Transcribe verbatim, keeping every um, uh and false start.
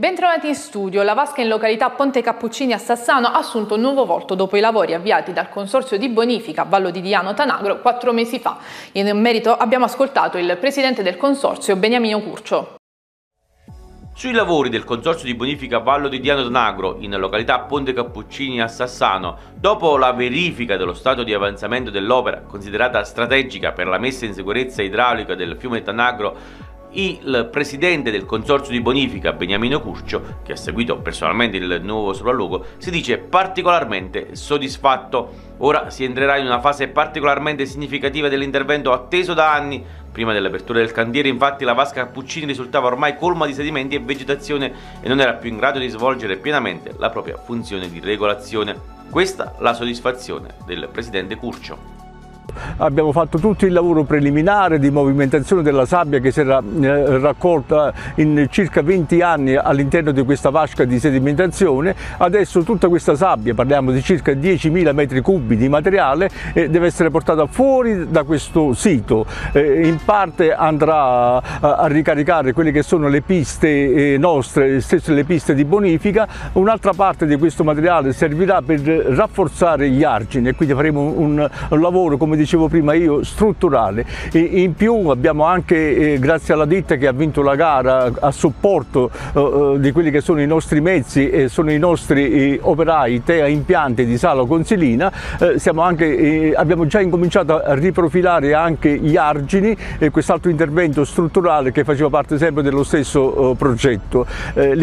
Bentrovati in studio. La vasca in località Ponte Cappuccini a Sassano ha assunto un nuovo volto dopo i lavori avviati dal Consorzio di Bonifica Vallo di Diano Tanagro quattro mesi fa. In merito abbiamo ascoltato il presidente del Consorzio, Beniamino Curcio. Sui lavori del Consorzio di Bonifica Vallo di Diano Tanagro in località Ponte Cappuccini a Sassano, dopo la verifica dello stato di avanzamento dell'opera considerata strategica per la messa in sicurezza idraulica del fiume Tanagro, il presidente del Consorzio di Bonifica, Beniamino Curcio, che ha seguito personalmente il nuovo sopralluogo, si dice particolarmente soddisfatto. Ora si entrerà in una fase particolarmente significativa dell'intervento atteso da anni. Prima dell'apertura del cantiere, infatti, la vasca Cappuccini risultava ormai colma di sedimenti e vegetazione e non era più in grado di svolgere pienamente la propria funzione di regolazione. Questa la soddisfazione del presidente Curcio. Abbiamo fatto tutto il lavoro preliminare di movimentazione della sabbia che si era eh, raccolta in circa venti anni all'interno di questa vasca di sedimentazione. Adesso tutta questa sabbia, parliamo di circa diecimila metri cubi di materiale, eh, deve essere portata fuori da questo sito. Eh, in parte andrà a, a ricaricare quelle che sono le piste eh, nostre, stesse le piste di bonifica. Un'altra parte di questo materiale servirà per rafforzare gli argini e quindi faremo un, un lavoro, come dicevo prima io, strutturale. E in più abbiamo anche, eh, grazie alla ditta che ha vinto la gara a supporto eh, di quelli che sono i nostri mezzi e sono i nostri eh, operai Tea Impianti di Salo Consilina, eh, siamo anche, eh, abbiamo già incominciato a riprofilare anche gli argini e quest'altro intervento strutturale che faceva parte sempre dello stesso eh, progetto. Eh,